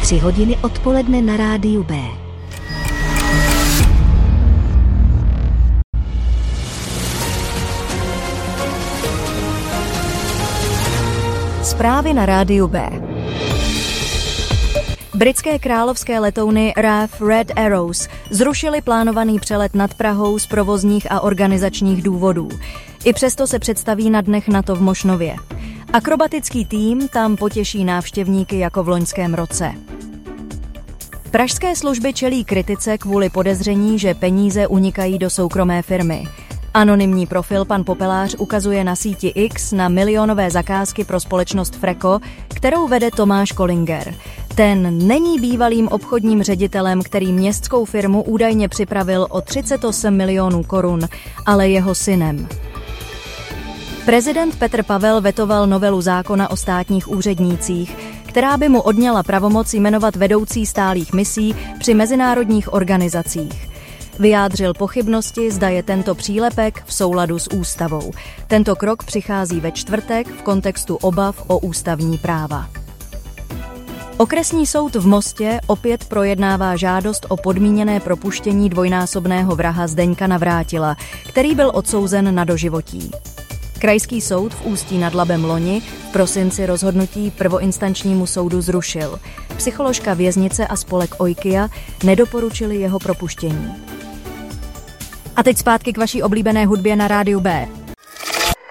3 hodiny odpoledne na rádiu B. Zprávy na rádiu B. Britské královské letouny RAF Red Arrows zrušily plánovaný přelet nad Prahou z provozních a organizačních důvodů. I přesto se představí na dnech NATO v Mošnově. Akrobatický tým tam potěší návštěvníky jako v loňském roce. Pražské služby čelí kritice kvůli podezření, že peníze unikají do soukromé firmy. Anonymní profil pan Popelář ukazuje na síti X na milionové zakázky pro společnost Freco, kterou vede Tomáš Kollinger. Ten není bývalým obchodním ředitelem, který městskou firmu údajně připravil o 38 milionů korun, ale jeho synem. Prezident Petr Pavel vetoval novelu zákona o státních úřednících, která by mu odňala pravomoc jmenovat vedoucí stálých misí při mezinárodních organizacích. Vyjádřil pochybnosti, zda je tento přílepek v souladu s ústavou. Tento krok přichází ve čtvrtek v kontextu obav o ústavní práva. Okresní soud v Mostě opět projednává žádost o podmíněné propuštění dvojnásobného vraha Zdeňka Navrátila, který byl odsouzen na doživotí. Krajský soud v Ústí nad Labem loni v prosinci rozhodnutí prvoinstančnímu soudu zrušil. Psycholožka věznice a spolek Oikia nedoporučili jeho propuštění. A teď zpátky k vaší oblíbené hudbě na rádiu B.